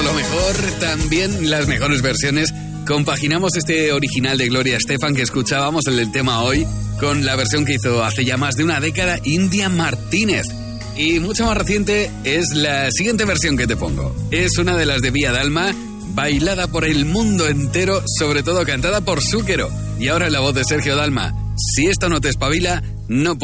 lo mejor, también las mejores versiones. Compaginamos este original de Gloria Estefan que escuchábamos en el tema hoy con la versión que hizo hace ya más de una década India Martínez. Y mucho más reciente es la siguiente versión que te pongo. Es una de las de Vía Dalma, bailada por el mundo entero, sobre todo cantada por Zúquero. Y ahora en la voz de Sergio Dalma. Si esto no te espabila, no